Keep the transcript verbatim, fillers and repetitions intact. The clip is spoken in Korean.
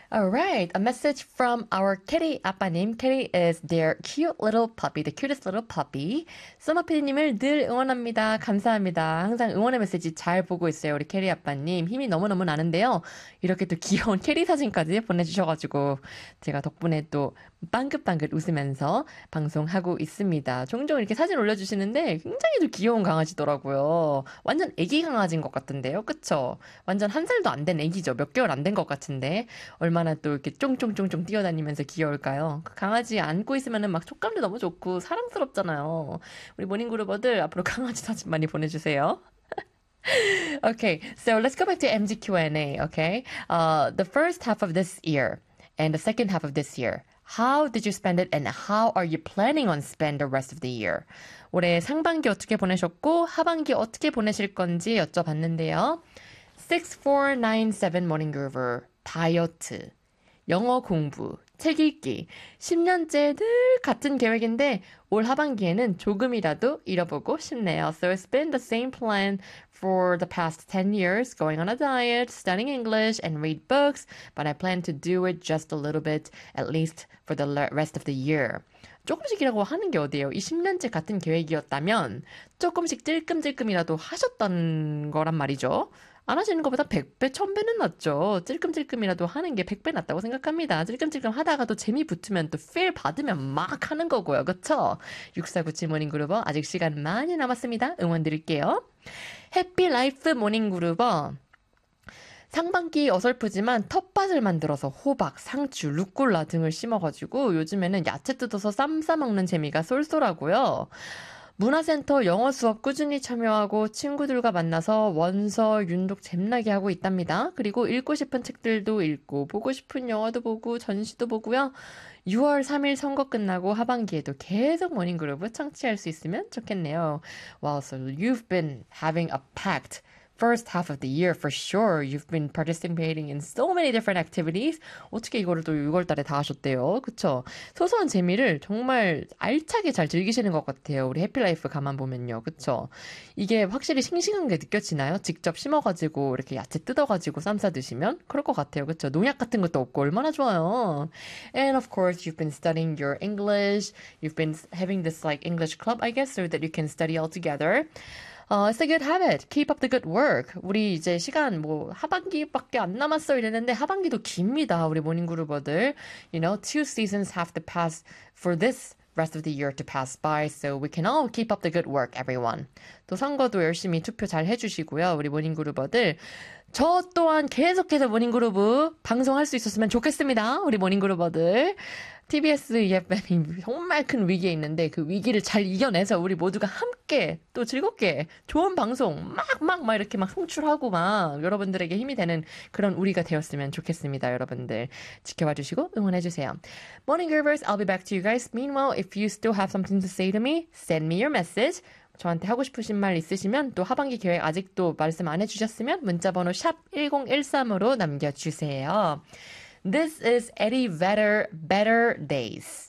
All right, a message from our kitty 아빠님. Kitty is their cute little puppy, the cutest little puppy. 써머피디님을 늘 응원합니다. 감사합니다. 항상 응원의 메시지 잘 보고 있어요. 우리 캐리 아빠님. 힘이 너무너무 나는데요. 이렇게 또 귀여운 캐리 사진까지 보내주셔가지고 제가 덕분에 또 빵긋빵긋 웃으면서 방송하고 있습니다. 종종 이렇게 사진 올려주시는데 굉장히 또 귀여운 강아지더라고요. 완전 애기 강아지인 것 같은데요. 그쵸? 완전 한 살도 안 된 애기죠. 몇 개월 안 된 것 같은데 얼마나 또 이렇게 쫑쫑쫑쫑 뛰어다니면서 귀여울까요? 그 강아지 안고 있으면은 막 촉감도 너무 좋고 사랑스럽잖아요. 우리 모닝그룹어들 앞으로 강아지 사진 많이 보내주세요. Okay, so let's go back to M G Q and A, okay? Uh, the first half of this year and the second half of this year. How did you spend it and how are you planning on spend the rest of the year? 올해 상반기 어떻게 보내셨고 하반기 어떻게 보내실 건지 여쭤봤는데요. six four nine seven Morning Groover 다이어트, 영어 공부, 책 읽기 십 년째 늘 같은 계획인데 올 하반기에는 조금이라도 잃어보고 싶네요. So it's been the same plan for the past ten years, going on a diet, studying English, and read books, but I plan to do it just a little bit, at least for the rest of the year. 조금씩이라고 하는 게 어디예요? 이 십 년째 같은 계획이었다면 조금씩 찔끔찔끔이라도 하셨던 거란 말이죠. 안 하시는 것보다 백 배, 천 배는 낫죠. 찔끔찔끔이라도 하는 게 백 배 낫다고 생각합니다. 찔끔찔끔 하다가도 재미 붙으면 또 필 받으면 막 하는 거고요. 그쵸? 육사구칠 모닝그루버 아직 시간 많이 남았습니다. 응원 드릴게요. 해피라이프 모닝그루버 상반기 어설프지만 텃밭을 만들어서 호박, 상추, 루꼴라 등을 심어가지고 요즘에는 야채 뜯어서 쌈 싸먹는 재미가 쏠쏠하고요. 문화센터 영어 수업 꾸준히 참여하고 친구들과 만나서 원서, 윤독 잼나게 하고 있답니다. 그리고 읽고 싶은 책들도 읽고 보고 싶은 영화도 보고 전시도 보고요. 유월 삼일 선거 끝나고 하반기에도 계속 모닝그룹을 청취할 수 있으면 좋겠네요. Wow, so you've been having a packed first half of the year for sure. You've been participating in so many different activities. 어떻게 이거를 또 유월 달에 다 하셨대요. 그쵸? 소소한 재미를 정말 알차게 잘 즐기시는 것 같아요. 우리 해피라이프 가만 보면요. 그쵸? 이게 확실히 싱싱한 게 느껴지나요? 직접 심어가지고 이렇게 야채 뜯어가지고 쌈 싸 드시면? 그럴 것 같아요. 그쵸? 농약 같은 것도 없고 얼마나 좋아요. And of course, you've been studying your English. You've been having this like English club, I guess, so that you can study all together. Uh, it's a good habit. Keep up the good work. 우리 이제 시간 뭐 하반기밖에 안 남았어 이랬는데 하반기도 깁니다. 우리 모닝그룹어들. You know, two seasons have to pass for this rest of the year to pass by. So we can all keep up the good work, everyone. 또 선거도 열심히 투표 잘 해주시고요. 우리 모닝그룹어들. 저 또한 계속해서 모닝그룹 방송할 수 있었으면 좋겠습니다. 우리 모닝그룹어들. 티비에스 이에프엠이 정말 큰 위기에 있는데 그 위기를 잘 이겨내서 우리 모두가 함께 또 즐겁게 좋은 방송 막 막 막 이렇게 막 송출하고 막 여러분들에게 힘이 되는 그런 우리가 되었으면 좋겠습니다. 여러분들 지켜봐 주시고 응원해 주세요. Morning Groovers, I'll be back to you guys. Meanwhile, if you still have something to say to me, send me your message. 저한테 하고 싶으신 말 있으시면 또 하반기 계획 아직도 말씀 안 해주셨으면 문자번호 샵 일공일삼으로 남겨주세요. This is Eddie Vedder, Better Days.